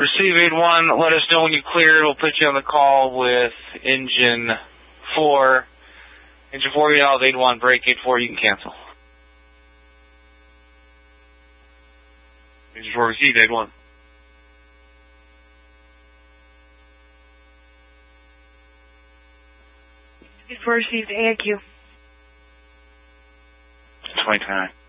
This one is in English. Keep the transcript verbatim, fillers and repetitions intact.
Receive eight one, let us know when you clear. We'll put you on the call with engine four. Engine four, you out, eight one, break eight four, you can cancel. Engine four received, eight one. Engine four received, A I Q. twenty twenty-nine.